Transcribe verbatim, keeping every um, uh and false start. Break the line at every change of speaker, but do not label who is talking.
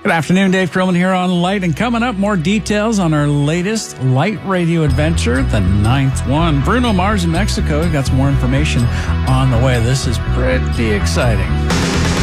Good afternoon, Dave Krillman here on Light, and coming up, more details on our latest Light Radio adventure, the ninth one. Bruno Mars in Mexico. We've got some more information on the way. This is pretty exciting.